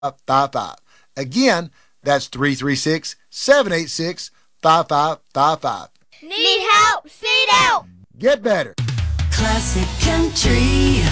5555. Again, that's 336-786-5555. Need help? Seat out. Get better. Classic Country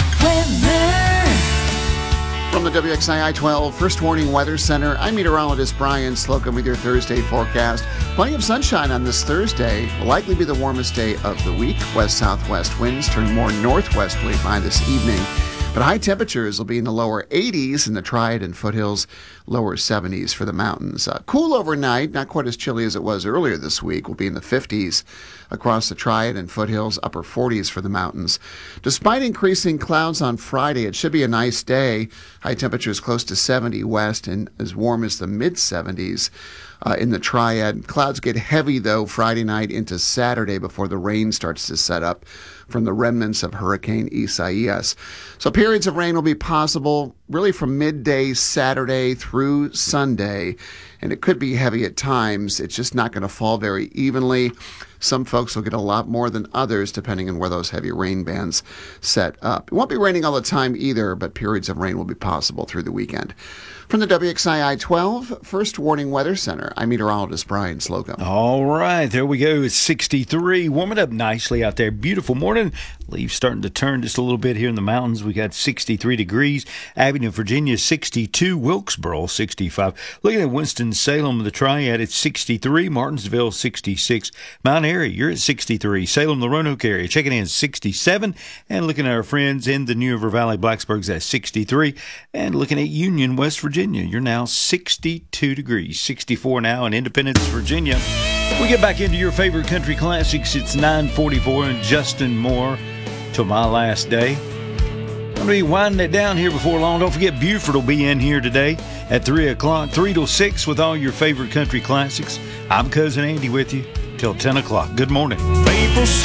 Weather. From the WXII 12 First Warning Weather Center, I'm meteorologist Brian Slocum with your Thursday forecast. Plenty of sunshine on this Thursday. Will likely be the warmest day of the week. West-southwest winds turn more northwesterly by this evening. But high temperatures will be in the lower 80s in the Triad and foothills, lower 70s for the mountains. Cool overnight, not quite as chilly as it was earlier this week. Will be in the 50s across the Triad and foothills, upper 40s for the mountains. Despite increasing clouds on Friday, it should be a nice day. High temperatures close to 70 west and as warm as the mid-70s. In the Triad. Clouds get heavy, though, Friday night into Saturday before the rain starts to set up from the remnants of Hurricane Isaias. So periods of rain will be possible really from midday Saturday through Sunday, and it could be heavy at times. It's just not going to fall very evenly. Some folks will get a lot more than others, depending on where those heavy rain bands set up. It won't be raining all the time either, but periods of rain will be possible through the weekend. From the WXII 12 First Warning Weather Center, I'm meteorologist Brian Slocum. All right, there we go. It's 63, warming up nicely out there. Beautiful morning. Leaves starting to turn just a little bit here in the mountains. We got 63 degrees. Abilene, Virginia, 62. Wilkesboro, 65. Looking at Winston-Salem, the Triad, it's 63. Martinsville, 66. Mount Airy, you're at 63. Salem, the Roanoke area, checking in 67. And looking at our friends in the New River Valley, Blacksburg's at 63. And looking at Union, West Virginia, you're now 62 degrees. 64 now in Independence, Virginia. We get back into your favorite country classics. It's 9:44 and Justin Moore, Till My Last Day. I'm going to be winding it down here before long. Don't forget, Buford will be in here today at 3 o'clock, 3 till 6 with all your favorite country classics. I'm Cousin Andy with you till 10 o'clock. Good morning.